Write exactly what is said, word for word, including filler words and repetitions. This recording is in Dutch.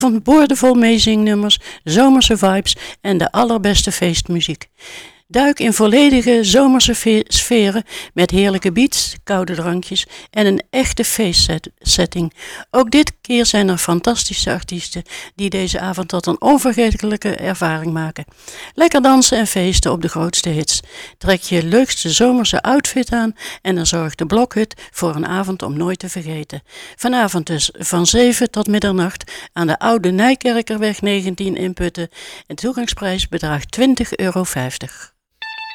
Van boordevol meezingnummers, zomerse vibes en de allerbeste feestmuziek. Duik in volledige zomerse fe- sferen met heerlijke beats, koude drankjes en een echte feestsetting. Ook dit keer zijn er fantastische artiesten die deze avond tot een onvergetelijke ervaring maken. Lekker dansen en feesten op de grootste hits. Trek je leukste zomerse outfit aan en dan zorgt de Blokhut voor een avond om nooit te vergeten. Vanavond dus van zeven tot middernacht aan de Oude Nijkerkerweg negentien in Putten. En de toegangsprijs bedraagt twintig euro vijftig.